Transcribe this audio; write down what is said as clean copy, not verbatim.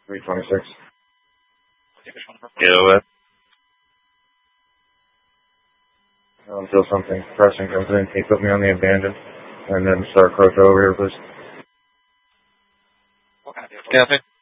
326. Get away. Until something pressing comes in, can you put me on the abandoned? And then start approach over here, please. Copy.